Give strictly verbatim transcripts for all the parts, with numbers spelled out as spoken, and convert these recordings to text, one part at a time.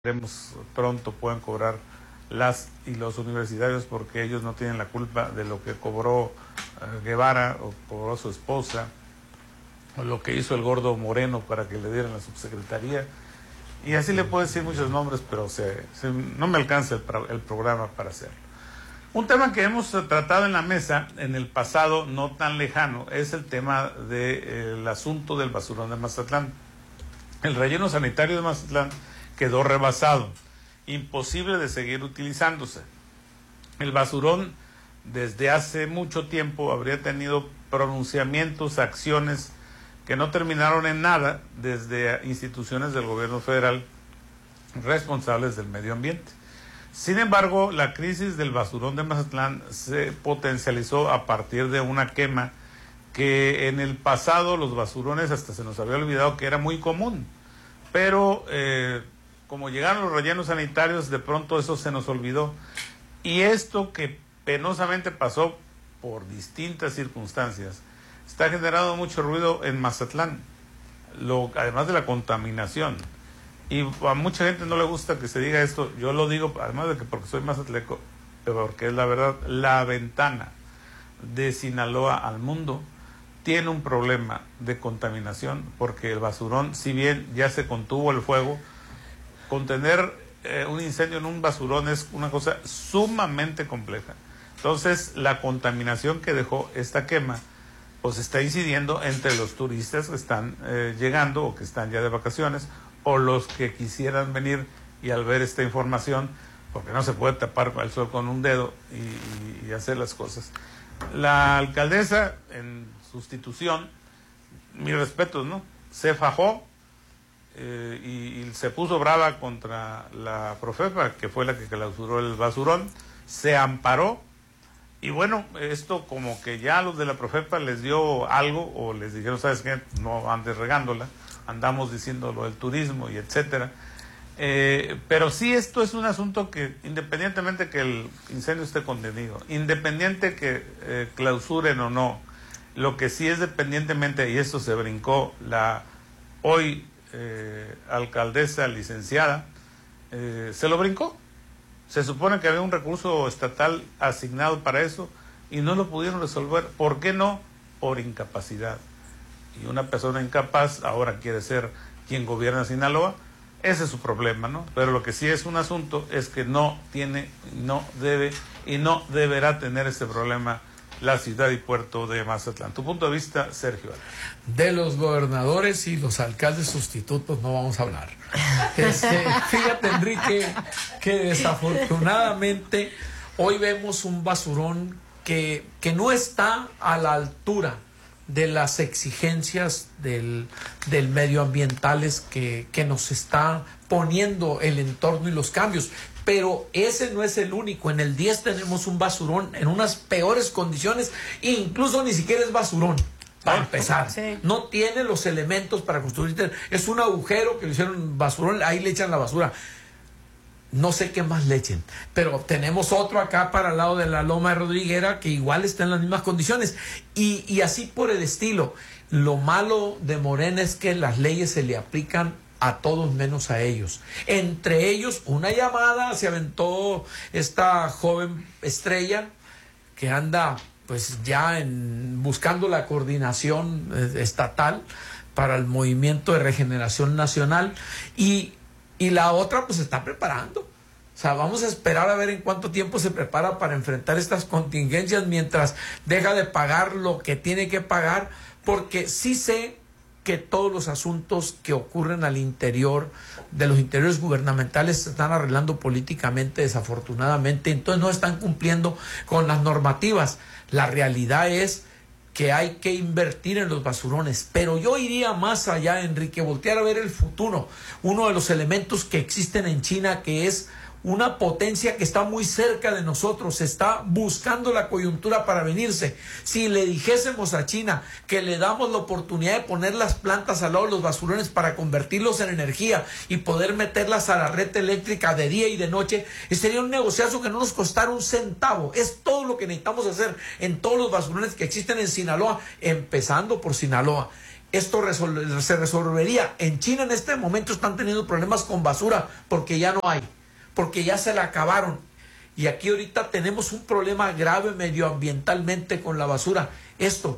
esperemos pronto puedan cobrar las y los universitarios, porque ellos no tienen la culpa de lo que cobró uh, Guevara o cobró su esposa, o lo que hizo el gordo Moreno para que le dieran la subsecretaría, y así le puedo decir muchos nombres, pero se, se, no me alcanza el, el programa para hacerlo. Un tema que hemos tratado en la mesa en el pasado no tan lejano es el tema del asunto del basurón de Mazatlán. El relleno sanitario de Mazatlán quedó rebasado, imposible de seguir utilizándose. El basurón desde hace mucho tiempo habría tenido pronunciamientos, acciones que no terminaron en nada desde instituciones del gobierno federal responsables del medio ambiente. Sin embargo, la crisis del basurón de Mazatlán se potencializó a partir de una quema que en el pasado los basurones hasta se nos había olvidado que era muy común, pero eh, como llegaron los rellenos sanitarios, de pronto eso se nos olvidó, y esto que penosamente pasó por distintas circunstancias está generando mucho ruido en Mazatlán, lo, además de la contaminación. Y a mucha gente no le gusta que se diga esto, yo lo digo, además de que porque soy mazatleco, pero porque es la verdad, la ventana de Sinaloa al mundo tiene un problema de contaminación, porque el basurón, si bien ya se contuvo el fuego, contener eh, un incendio en un basurón es una cosa sumamente compleja. Entonces, la contaminación que dejó esta quema, pues está incidiendo entre los turistas que están eh, llegando o que están ya de vacaciones, o los que quisieran venir y al ver esta información, porque no se puede tapar el sol con un dedo y, y hacer las cosas. La alcaldesa, en sustitución, mis respetos, ¿no?, se fajó eh, y, y se puso brava contra la Profepa, que fue la que clausuró el basurón, se amparó, y bueno, esto como que ya a los de la Profepa les dio algo, o les dijeron, ¿sabes qué?, no andes regándola, andamos diciendo lo del turismo y etcétera. Eh, pero sí, esto es un asunto que, independientemente que el incendio esté contenido, independiente que eh, clausuren o no, lo que sí es dependientemente, y esto se brincó la hoy eh, alcaldesa licenciada, eh, se lo brincó. Se supone que había un recurso estatal asignado para eso y no lo pudieron resolver. ¿Por qué no? Por incapacidad. Y una persona incapaz ahora quiere ser quien gobierna Sinaloa, ese es su problema, ¿no? Pero lo que sí es un asunto es que no tiene, no debe y no deberá tener ese problema la ciudad y puerto de Mazatlán. Tu punto de vista, Sergio. De los gobernadores y los alcaldes sustitutos no vamos a hablar. Este, fíjate, Enrique, que desafortunadamente hoy vemos un basurón que, que no está a la altura de las exigencias del, del medioambientales que, que nos está poniendo el entorno y los cambios. Pero ese no es el único. En el diez tenemos un basurón en unas peores condiciones, e incluso ni siquiera es basurón, para empezar. Sí. No tiene los elementos para construir. Es un agujero que le hicieron basurón, ahí le echan la basura. No sé qué más le echen, pero tenemos otro acá para el lado de la Loma de Rodriguera que igual está en las mismas condiciones, y, y así por el estilo. Lo malo de Morena es que las leyes se le aplican a todos menos a ellos. Entre ellos, una llamada se aventó esta joven estrella que anda pues ya en, buscando la coordinación eh, estatal para el Movimiento de Regeneración Nacional, y Y la otra pues se está preparando. O sea, vamos a esperar a ver en cuánto tiempo se prepara para enfrentar estas contingencias mientras deja de pagar lo que tiene que pagar, porque sí sé que todos los asuntos que ocurren al interior de los interiores gubernamentales se están arreglando políticamente, desafortunadamente, entonces no están cumpliendo con las normativas. La realidad es que hay que invertir en los basurones, pero yo iría más allá, Enrique, voltear a ver el futuro. Uno de los elementos que existen en China, que es una potencia que está muy cerca de nosotros, está buscando la coyuntura para venirse. Si le dijésemos a China que le damos la oportunidad de poner las plantas al lado de los basurones para convertirlos en energía y poder meterlas a la red eléctrica de día y de noche, sería un negociazo que no nos costara un centavo. Es todo lo que necesitamos hacer en todos los basurones que existen en Sinaloa, empezando por Sinaloa. esto resol- se resolvería. En China en este momento están teniendo problemas con basura porque ya no hay, porque ya se la acabaron. Y aquí ahorita tenemos un problema grave medioambientalmente con la basura. Esto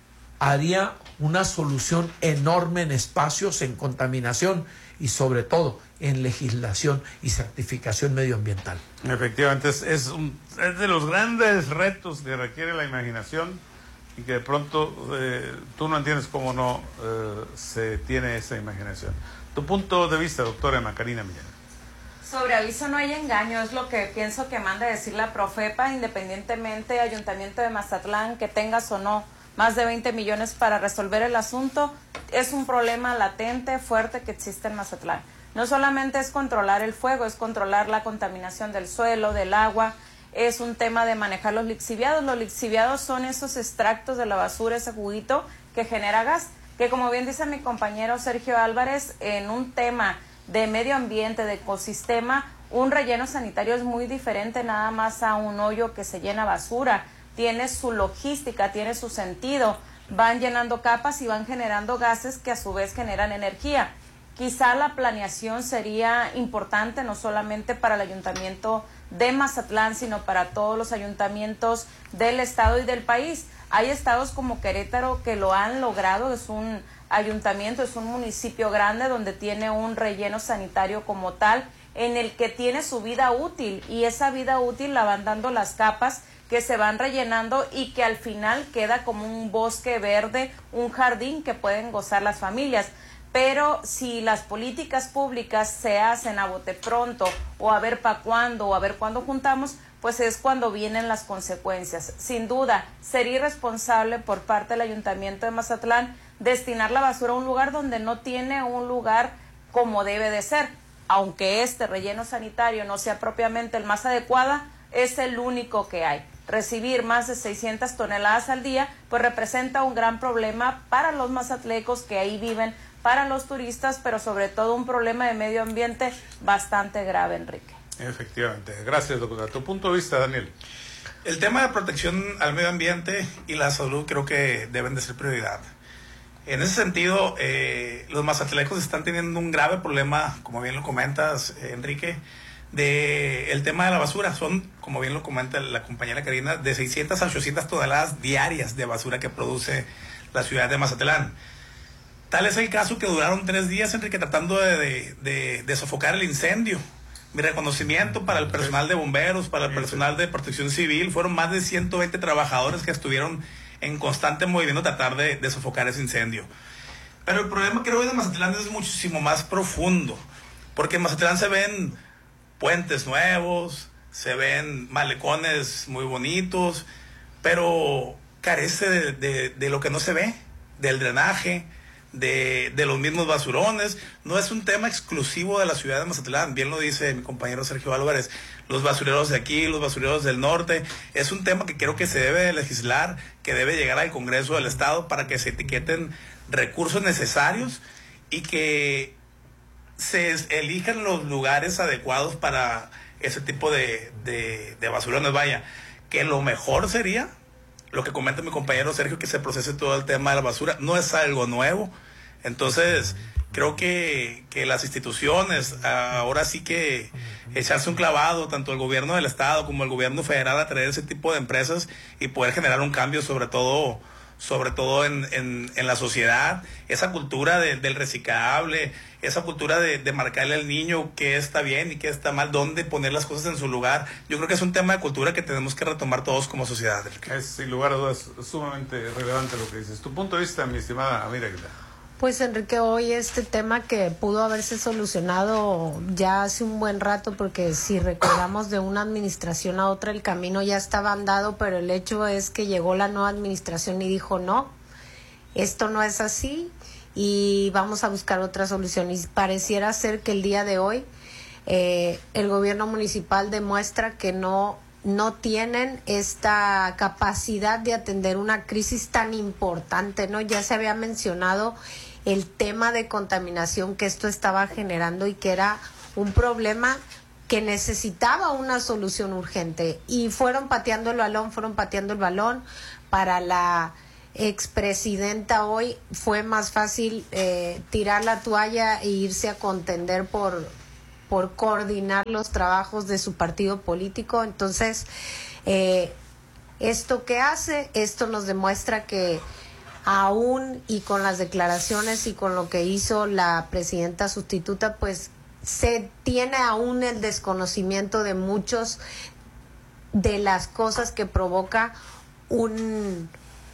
haría una solución enorme en espacios, en contaminación y sobre todo en legislación y certificación medioambiental. Efectivamente, es, es, un, es de los grandes retos que requiere la imaginación y que de pronto eh, tú no entiendes cómo no eh, se tiene esa imaginación. Tu punto de vista, doctora Macarena Millán. Sobre aviso no hay engaño, es lo que pienso que manda decir la Profepa, independientemente Ayuntamiento de Mazatlán, que tengas o no más de veinte millones para resolver el asunto, es un problema latente, fuerte que existe en Mazatlán. No solamente es controlar el fuego, es controlar la contaminación del suelo, del agua, es un tema de manejar los lixiviados. Los lixiviados son esos extractos de la basura, ese juguito que genera gas, que como bien dice mi compañero Sergio Álvarez, en un tema de medio ambiente, de ecosistema, un relleno sanitario es muy diferente nada más a un hoyo que se llena basura. Tiene su logística, tiene su sentido, van llenando capas y van generando gases que a su vez generan energía. Quizá la planeación sería importante no solamente para el ayuntamiento de Mazatlán, sino para todos los ayuntamientos del estado y del país. Hay estados como Querétaro que lo han logrado, es un ayuntamiento, es un municipio grande donde tiene un relleno sanitario como tal, en el que tiene su vida útil, y esa vida útil la van dando las capas que se van rellenando y que al final queda como un bosque verde, un jardín que pueden gozar las familias. Pero si las políticas públicas se hacen a bote pronto o a ver para cuándo o a ver cuándo juntamos, pues es cuando vienen las consecuencias. Sin duda, sería irresponsable por parte del Ayuntamiento de Mazatlán destinar la basura a un lugar donde no tiene un lugar como debe de ser. Aunque este relleno sanitario no sea propiamente el más adecuado, es el único que hay. Recibir más de seiscientas toneladas al día, pues representa un gran problema para los mazatlecos que ahí viven, para los turistas, pero sobre todo un problema de medio ambiente bastante grave, Enrique. Efectivamente. Gracias, doctora. Tu punto de vista, Daniel. El tema de protección al medio ambiente y la salud creo que deben de ser prioridad. En ese sentido, eh, los mazatlecos están teniendo un grave problema, como bien lo comentas, eh, Enrique, de el tema de la basura. Son, como bien lo comenta la compañera Karina, de seiscientas a ochocientas toneladas diarias de basura que produce la ciudad de Mazatlán. Tal es el caso que duraron tres días, Enrique, tratando de, de, de, de sofocar el incendio. Mi reconocimiento para el personal de bomberos, para el personal de protección civil. Fueron más de ciento veinte trabajadores que estuvieron en constante movimiento tratar de, de sofocar ese incendio. Pero el problema creo que de Mazatlán es muchísimo más profundo, porque en Mazatlán se ven puentes nuevos, se ven malecones muy bonitos, pero carece de, de, de lo que no se ve, del drenaje, de, de los mismos basurones. No es un tema exclusivo de la ciudad de Mazatlán, bien lo dice mi compañero Sergio Álvarez, los basureros de aquí, los basureros del norte. Es un tema que creo que se debe legislar, que debe llegar al Congreso del Estado para que se etiqueten recursos necesarios y que se elijan los lugares adecuados para ese tipo de, de, de basurones. Vaya, que lo mejor sería lo que comenta mi compañero Sergio, que se procese todo el tema de la basura. No es algo nuevo. Entonces, creo que, que las instituciones, ahora sí que echarse un clavado, tanto el gobierno del estado como el gobierno federal, a traer ese tipo de empresas y poder generar un cambio, sobre todo sobre todo en, en, en la sociedad, esa cultura de, del reciclable, esa cultura de, de marcarle al niño qué está bien y qué está mal, dónde poner las cosas en su lugar. Yo creo que es un tema de cultura que tenemos que retomar todos como sociedad. Es sin lugar a dudas sumamente relevante lo que dices. Tu punto de vista, mi estimada Amira Aguilar. Pues Enrique, hoy este tema que pudo haberse solucionado ya hace un buen rato, porque si recordamos de una administración a otra el camino ya estaba andado, pero el hecho es que llegó la nueva administración y dijo no, esto no es así y vamos a buscar otra solución. Y pareciera ser que el día de hoy eh, el gobierno municipal demuestra que no no tienen esta capacidad de atender una crisis tan importante, ¿no? Ya se había mencionado el tema de contaminación que esto estaba generando y que era un problema que necesitaba una solución urgente, y fueron pateando el balón, fueron pateando el balón para la expresidenta hoy, fue más fácil eh, tirar la toalla e irse a contender por, por coordinar los trabajos de su partido político. Entonces, eh, ¿esto qué hace? Esto nos demuestra que aún y con las declaraciones y con lo que hizo la presidenta sustituta, pues se tiene aún el desconocimiento de muchos de las cosas que provoca un,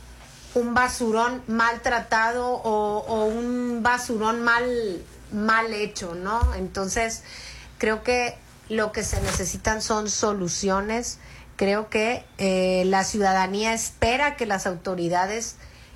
un basurón maltratado o, o un basurón mal, mal hecho, ¿no? Entonces, creo que lo que se necesitan son soluciones. Creo que eh, la ciudadanía espera que las autoridades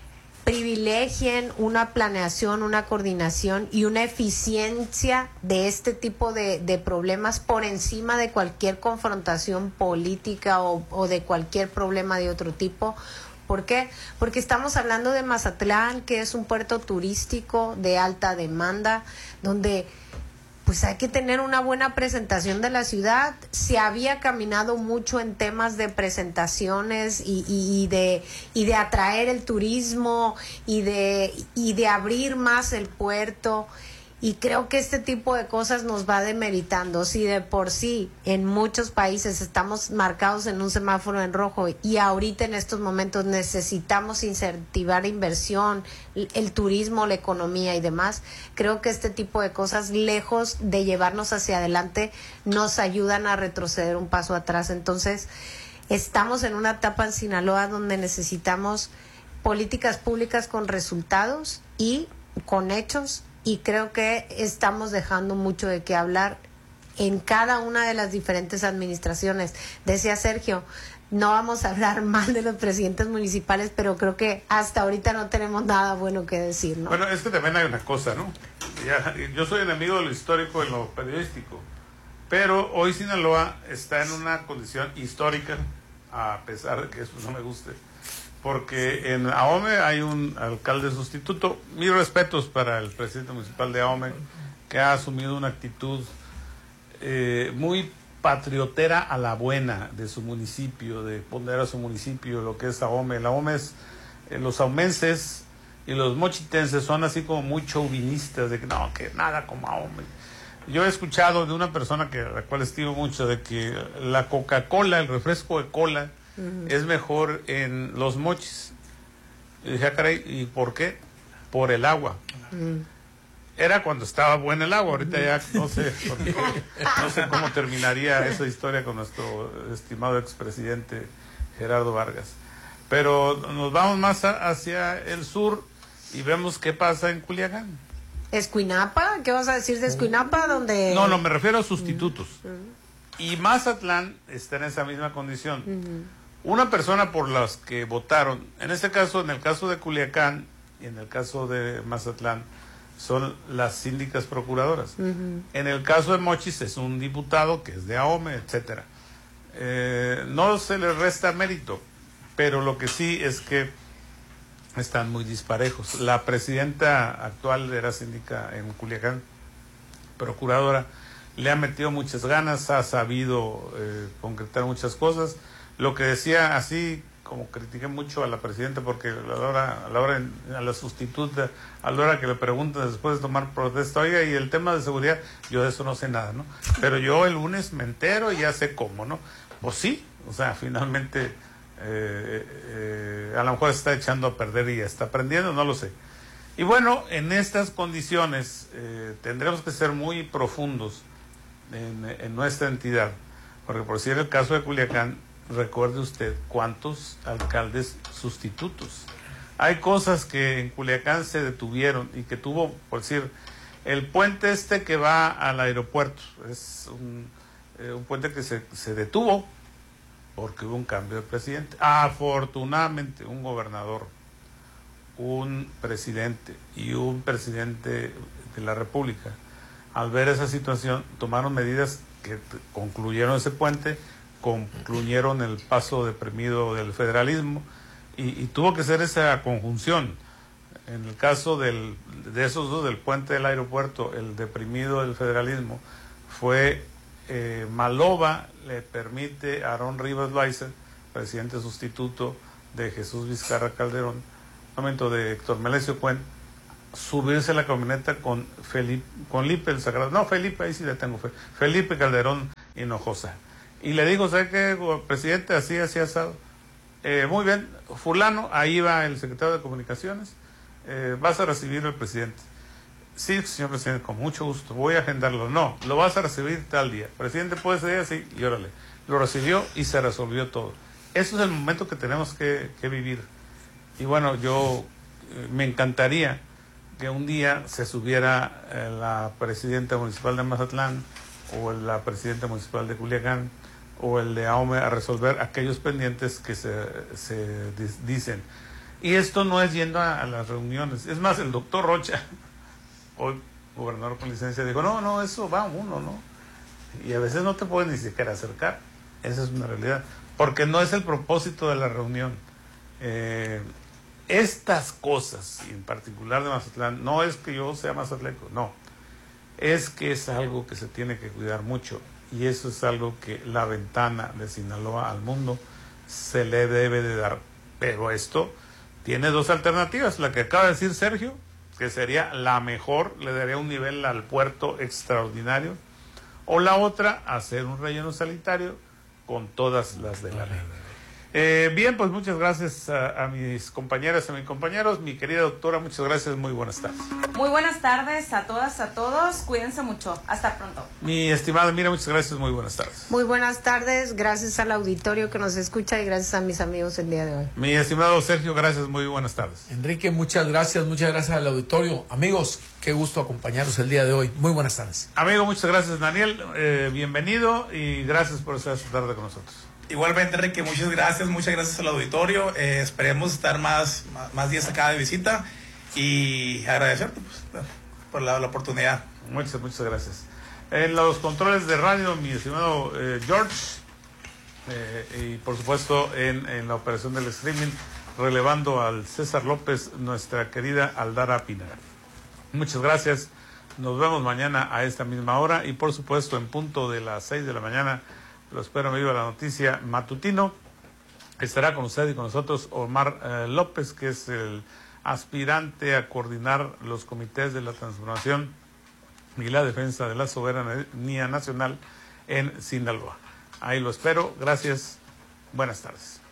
privilegien una planeación, una coordinación y una eficiencia de este tipo de, de problemas por encima de cualquier confrontación política o, o de cualquier problema de otro tipo. ¿Por qué? Porque estamos hablando de Mazatlán, que es un puerto turístico de alta demanda, donde pues hay que tener una buena presentación de la ciudad. Se había caminado mucho en temas de presentaciones y, y, y de y de atraer el turismo y de y de abrir más el puerto, y creo que este tipo de cosas nos va demeritando. Si de por sí en muchos países estamos marcados en un semáforo en rojo y ahorita en estos momentos necesitamos incentivar inversión, el turismo, la economía y demás, creo que este tipo de cosas, lejos de llevarnos hacia adelante, nos ayudan a retroceder un paso atrás. Entonces, estamos en una etapa en Sinaloa donde necesitamos políticas públicas con resultados y con hechos, y creo que estamos dejando mucho de qué hablar en cada una de las diferentes administraciones. Decía Sergio, no vamos a hablar mal de los presidentes municipales, pero creo que hasta ahorita no tenemos nada bueno que decir, ¿no? Bueno, es que también hay una cosa, ¿no? Ya, yo soy enemigo de lo histórico en lo periodístico, pero hoy Sinaloa está en una condición histórica, a pesar de que eso no me guste, porque en Ahome hay un alcalde sustituto. Mis respetos para el presidente municipal de Ahome, que ha asumido una actitud eh, muy patriotera a la buena de su municipio, de poner a su municipio lo que es Ahome. El Ahome es, eh, los ahumenses y los mochitenses son así como muy chauvinistas, de que no, que nada como Ahome. Yo he escuchado de una persona que a la cual estimo mucho, de que la Coca-Cola, el refresco de cola, uh-huh, es mejor en los mochis. Y dije, ah, caray, ¿y por qué? Por el agua. Uh-huh. Era cuando estaba buena el agua, ahorita ya no sé, porque, no sé cómo terminaría esa historia con nuestro estimado expresidente Gerardo Vargas. Pero nos vamos más a, hacia el sur y vemos qué pasa en Culiacán. ¿Escuinapa? ¿Qué vas a decir de Escuinapa? Donde... No, no, me refiero a sustitutos. Uh-huh. Y Mazatlán está en esa misma condición. Uh-huh. Una persona por las que votaron, en este caso, en el caso de Culiacán y en el caso de Mazatlán, son las síndicas procuradoras. Uh-huh. En el caso de Mochis es un diputado que es de Ahome, etcétera. Eh, no se le resta mérito, pero lo que sí es que están muy disparejos. La presidenta actual era síndica en Culiacán, procuradora, le ha metido muchas ganas, ha sabido eh, concretar muchas cosas. Lo que decía así, como critiqué mucho a la presidenta, porque a la hora, a la hora, a la sustituta, a la hora que le preguntan después de tomar protesta, oiga, y el tema de seguridad, yo de eso no sé nada, ¿no? Pero yo el lunes me entero y ya sé cómo, ¿no? Pues sí, o sea, finalmente eh, eh, a lo mejor se está echando a perder y ya está aprendiendo, no lo sé. Y bueno, en estas condiciones eh, tendremos que ser muy profundos en, en nuestra entidad, porque por si era el caso de Culiacán, recuerde usted cuántos alcaldes sustitutos. Hay cosas que en Culiacán se detuvieron y que tuvo, por decir, el puente este que va al aeropuerto, es un, eh, un puente que se, se detuvo porque hubo un cambio de presidente. Afortunadamente, un gobernador, un presidente y un presidente de la República, al ver esa situación, tomaron medidas que concluyeron ese puente, concluyeron el paso deprimido del federalismo, y, y tuvo que ser esa conjunción. En el caso del, de esos dos, del puente del aeropuerto, el deprimido del federalismo, fue eh, Maloba le permite a Aarón Rivas Loaiza, presidente sustituto de Jesús Vizcarra Calderón, momento de Héctor Melesio Cuen, subirse a la camioneta con Felipe, con Lipe el Sagrado, no, Felipe, ahí sí le tengo fe, Felipe Calderón Hinojosa. Y le digo, ¿sabe qué, presidente? Así, así asado. Eh, muy bien, fulano, ahí va el secretario de Comunicaciones, eh, vas a recibir al presidente. Sí, señor presidente, con mucho gusto, voy a agendarlo. No, lo vas a recibir tal día. Presidente, ¿puede ser día? Sí, y órale. Lo recibió y se resolvió todo. Eso es el momento que tenemos que, que vivir. Y bueno, yo eh, me encantaría que un día se subiera eh, la presidenta municipal de Mazatlán o la presidenta municipal de Culiacán o el de Ahome a resolver aquellos pendientes que se, se dicen. Y esto no es yendo a, a las reuniones. Es más, el doctor Rocha, hoy gobernador con licencia, dijo, no, no, eso va uno, ¿no? Y a veces no te puedes ni siquiera acercar. Esa es una realidad. Porque no es el propósito de la reunión. Eh, estas cosas, y en particular de Mazatlán, no es que yo sea mazatleco, no. Es que es algo que se tiene que cuidar mucho. Y eso es algo que la ventana de Sinaloa al mundo se le debe de dar. Pero esto tiene dos alternativas. La que acaba de decir Sergio, que sería la mejor, le daría un nivel al puerto extraordinario. O la otra, hacer un relleno sanitario con todas las de la ley. Eh, bien, pues muchas gracias a, a mis compañeras, a mis compañeros. Mi querida doctora, muchas gracias, muy buenas tardes. Muy buenas tardes a todas, a todos. Cuídense mucho. Hasta pronto. Mi estimada Mira, muchas gracias, muy buenas tardes. Muy buenas tardes, gracias al auditorio que nos escucha y gracias a mis amigos el día de hoy. Mi estimado Sergio, gracias, muy buenas tardes. Enrique, muchas gracias, muchas gracias al auditorio. Amigos, qué gusto acompañarlos el día de hoy. Muy buenas tardes. Amigo, muchas gracias, Daniel. Eh, bienvenido y gracias por estar esta tarde con nosotros. Igualmente, Enrique, muchas gracias, muchas gracias al auditorio. Eh, esperemos estar más, más, más días acá de visita y agradecerte pues, por la, la oportunidad. Muchas, muchas gracias. En los controles de radio, mi estimado eh, George, eh, y por supuesto en, en la operación del streaming, relevando al César López, nuestra querida Aldara Pineda. Muchas gracias. Nos vemos mañana a esta misma hora y por supuesto en punto de las seis de la mañana. Lo espero, me viva la noticia matutino. Estará con usted y con nosotros Omar eh, López, que es el aspirante a coordinar los comités de la transformación y la defensa de la soberanía nacional en Sinaloa. Ahí lo espero. Gracias. Buenas tardes.